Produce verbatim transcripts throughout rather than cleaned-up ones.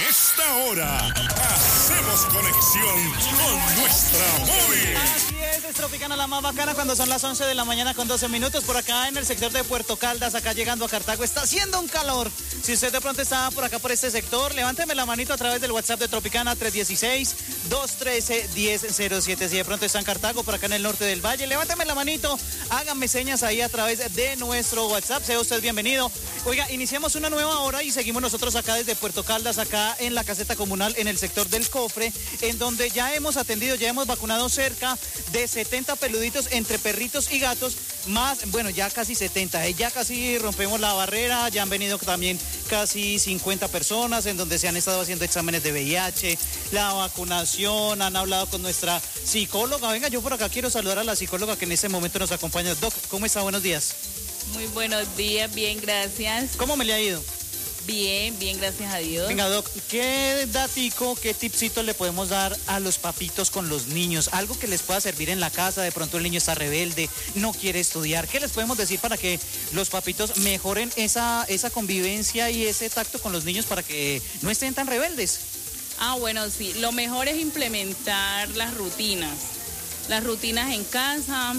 esta hora hacemos conexión con nuestra móvil. Así es, es Tropicana la más bacana cuando son las once de la mañana con doce minutos. Por acá en el sector de Puerto Caldas, acá llegando a Cartago, está haciendo un calor. Si usted de pronto está por acá por este sector, levánteme la manito a través del WhatsApp de Tropicana tres uno seis, dos uno tres, uno cero cero siete. Si de pronto está en Cartago, por acá en el norte del valle, levánteme la manito, háganme señas ahí a través de nuestro WhatsApp. Sea usted bienvenido. Oiga, iniciamos una nueva hora y seguimos nosotros acá desde Puerto Caldas, acá en la caseta comunal, en el sector del Cofre, en donde ya hemos atendido, ya hemos vacunado cerca de setenta peluditos entre perritos y gatos, más, bueno, ya casi setenta, ¿eh? Ya casi rompemos la barrera, ya han venido también casi cincuenta personas, en donde se han estado haciendo exámenes de V I H, la vacunación, han hablado con nuestra psicóloga. Venga, yo por acá quiero saludar a la psicóloga que en este momento nos acompaña. Doc, ¿cómo está? Buenos días. Muy buenos días, bien, gracias. ¿Cómo me le ha ido? Bien, bien, gracias a Dios. Venga, Doc, ¿qué datico, qué tipsito le podemos dar a los papitos con los niños? Algo que les pueda servir en la casa, de pronto el niño está rebelde, no quiere estudiar. ¿Qué les podemos decir para que los papitos mejoren esa, esa convivencia y ese tacto con los niños para que no estén tan rebeldes? Ah, bueno, sí, lo mejor es implementar las rutinas. Las rutinas en casa,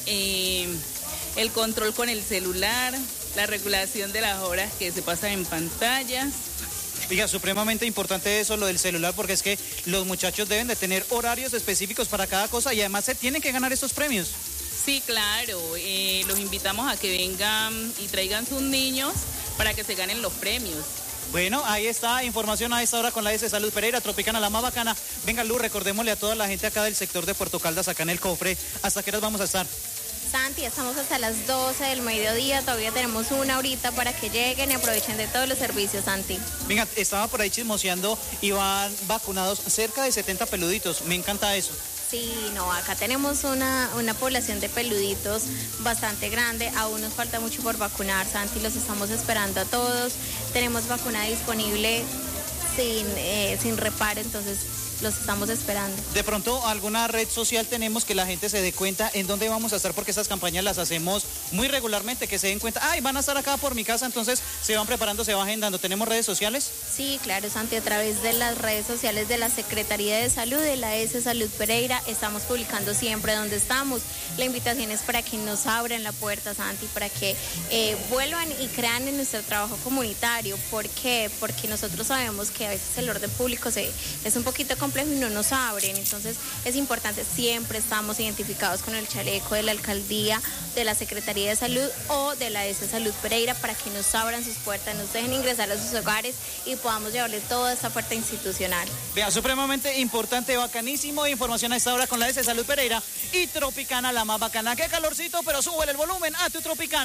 eh, el control con el celular, la regulación de las horas que se pasan en pantallas. Diga, supremamente importante eso, lo del celular, porque es que los muchachos deben de tener horarios específicos para cada cosa y además se tienen que ganar estos premios. Sí, claro, eh, los invitamos a que vengan y traigan sus niños para que se ganen los premios. Bueno, ahí está, información a esta hora con la S Salud Pereira, Tropicana, la más bacana. Venga, Luz, recordémosle a toda la gente acá del sector de Puerto Caldas, acá en el Cofre, ¿hasta qué horas vamos a estar? Santi, estamos hasta las doce del mediodía, todavía tenemos una horita para que lleguen y aprovechen de todos los servicios, Santi. Venga, estaba por ahí chismoseando y van vacunados cerca de setenta peluditos, me encanta eso. Sí, no, acá tenemos una, una población de peluditos bastante grande, aún nos falta mucho por vacunar, Santi, los estamos esperando a todos, tenemos vacuna disponible sin, eh, sin reparo, entonces los estamos esperando. De pronto, alguna red social tenemos que la gente se dé cuenta en dónde vamos a estar, porque estas campañas las hacemos muy regularmente, que se den cuenta, ay, van a estar acá por mi casa, entonces se van preparando, se van agendando. ¿Tenemos redes sociales? Sí, claro, Santi, a través de las redes sociales de la Secretaría de Salud, de la S Salud Pereira, estamos publicando siempre dónde estamos. La invitación es para que nos abran la puerta, Santi, para que eh, vuelvan y crean en nuestro trabajo comunitario. ¿Por qué? Porque nosotros sabemos que a veces el orden público se, es un poquito complejo y no nos abren, entonces es importante, siempre estamos identificados con el chaleco de la alcaldía, de la Secretaría de Salud o de la S Salud Pereira para que nos abran sus puertas, nos dejen ingresar a sus hogares y podamos llevarle toda esta oferta institucional. Vea, supremamente importante, bacanísimo, información a esta hora con la S Salud Pereira y Tropicana, la más bacana. Qué calorcito, pero súbele el volumen a tu Tropicana.